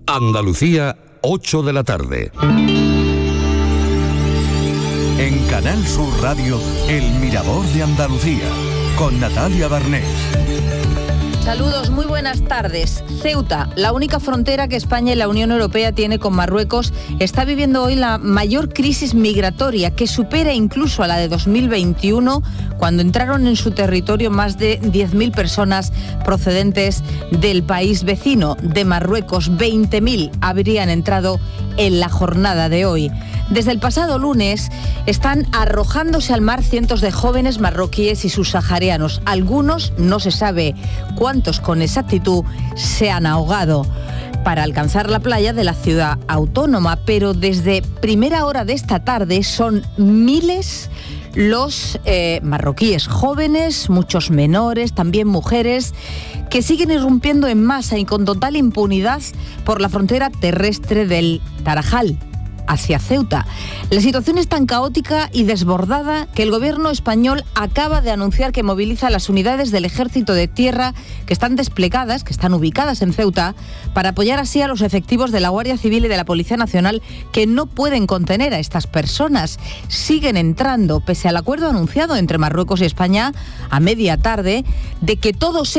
Andalucía, 8 de la tarde. En Canal Sur Radio, El Mirador de Andalucía, con Natalia Barnés. Saludos, muy buenas tardes. Ceuta, la única frontera que España y la Unión Europea tiene con Marruecos, está viviendo hoy la mayor crisis migratoria, que supera incluso a la de 2021, cuando entraron en su territorio más de 10.000 personas procedentes del país vecino de Marruecos. 20.000 habrían entrado en la jornada de hoy. Desde el pasado lunes están arrojándose al mar cientos de jóvenes marroquíes y subsaharianos. Algunos, no se sabe cuántos con exactitud, se han ahogado para alcanzar la playa de la ciudad autónoma, pero desde primera hora de esta tarde son miles los marroquíes jóvenes, muchos menores, también mujeres, que siguen irrumpiendo en masa y con total impunidad por la frontera terrestre del Tarajal hacia Ceuta. La situación es tan caótica y desbordada que el gobierno español acaba de anunciar que moviliza las unidades del Ejército de Tierra que están desplegadas, que están ubicadas en Ceuta, para apoyar así a los efectivos de la Guardia Civil y de la Policía Nacional, que no pueden contener a estas personas. Siguen entrando, pese al acuerdo anunciado entre Marruecos y España a media tarde, de que todos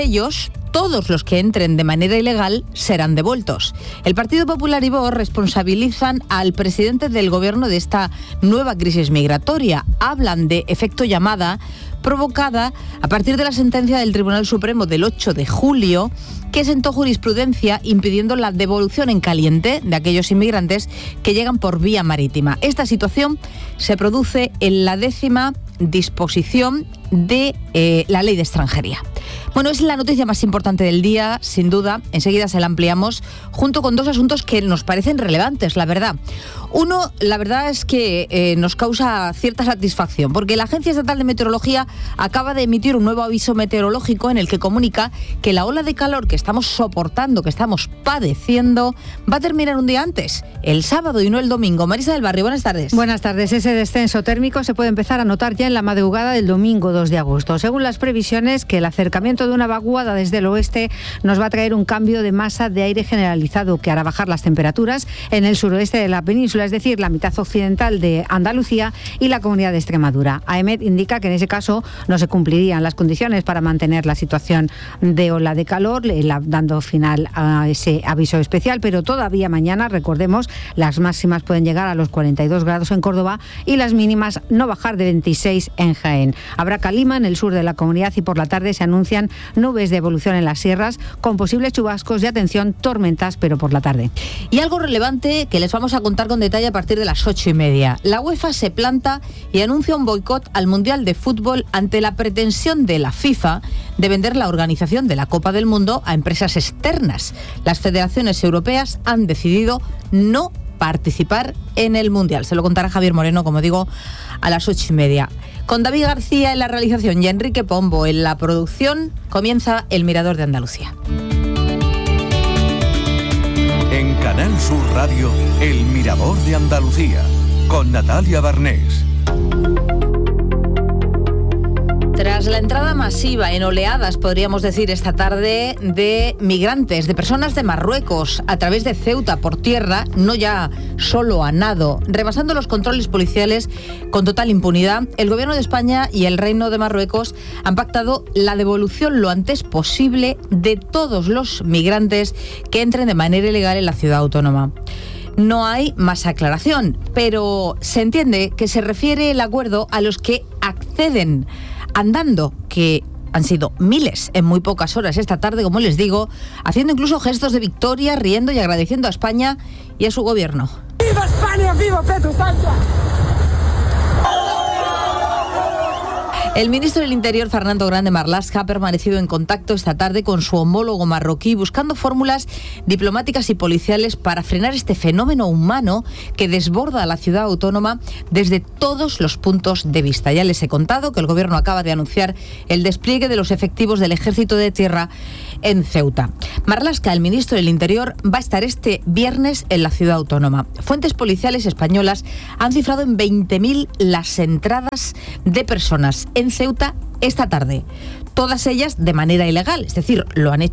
los que entren de manera ilegal serán devueltos. El Partido Popular y Vox responsabilizan al presidente del gobierno de esta nueva crisis migratoria. Hablan de efecto llamada provocada a partir de la sentencia del Tribunal Supremo del 8 de julio, que sentó jurisprudencia impidiendo la devolución en caliente de aquellos inmigrantes que llegan por vía marítima. Esta situación se produce en la 10ª disposición de la Ley de Extranjería. Bueno, es la noticia más importante del día, sin duda. Enseguida se la ampliamos, junto con dos asuntos que nos parecen relevantes, la verdad. Uno, la verdad es que nos causa cierta satisfacción, porque la Agencia Estatal de Meteorología acaba de emitir un nuevo aviso meteorológico en el que comunica que la ola de calor que estamos soportando, que estamos padeciendo, va a terminar un día antes, el sábado y no el domingo. Marisa del Barrio, buenas tardes. Buenas tardes. Ese descenso térmico se puede empezar a notar ya en la madrugada del domingo 2 de agosto. Según las previsiones, que el acercamiento de una vaguada desde el oeste nos va a traer un cambio de masa de aire generalizado que hará bajar las temperaturas en el suroeste de la península, es decir, la mitad occidental de Andalucía y la Comunidad de Extremadura. AEMET indica que en ese caso no se cumplirían las condiciones para mantener la situación de ola de calor, dando final a ese aviso especial, pero todavía mañana, recordemos, las máximas pueden llegar a los 42 grados en Córdoba y las mínimas no bajar de 26 en Jaén. Habrá calima en el sur de la comunidad y por la tarde se anuncian nubes de evolución en las sierras con posibles chubascos y, atención, tormentas, pero por la tarde. Y algo relevante que les vamos a contar con detalle a partir de las 8:30. La UEFA se planta y anuncia un boicot al Mundial de Fútbol ante la pretensión de la FIFA de vender la organización de la Copa del Mundo a empresas externas. Las federaciones europeas han decidido no participar en el Mundial. Se lo contará Javier Moreno, como digo, a las 8:30. Con David García en la realización y Enrique Pombo en la producción, comienza El Mirador de Andalucía. En Canal Sur Radio, El Mirador de Andalucía, con Natalia Barnés. Tras la entrada masiva en oleadas, podríamos decir, esta tarde, de migrantes, de personas de Marruecos, a través de Ceuta por tierra, no ya solo a nado, rebasando los controles policiales con total impunidad, el Gobierno de España y el Reino de Marruecos han pactado la devolución lo antes posible de todos los migrantes que entren de manera ilegal en la ciudad autónoma. No hay más aclaración, pero se entiende que se refiere el acuerdo a los que acceden andando, que han sido miles en muy pocas horas esta tarde, como les digo, haciendo incluso gestos de victoria, riendo y agradeciendo a España y a su gobierno. ¡Viva España! ¡Viva Pedro Sánchez! El ministro del Interior, Fernando Grande Marlaska, ha permanecido en contacto esta tarde con su homólogo marroquí, buscando fórmulas diplomáticas y policiales para frenar este fenómeno humano que desborda a la ciudad autónoma desde todos los puntos de vista. Ya les he contado que el Gobierno acaba de anunciar el despliegue de los efectivos del Ejército de Tierra en Ceuta. Marlaska, el ministro del Interior, va a estar este viernes en la ciudad autónoma. Fuentes policiales españolas han cifrado en 20.000 las entradas de personas en Ceuta esta tarde. Todas ellas de manera ilegal, es decir, lo han hecho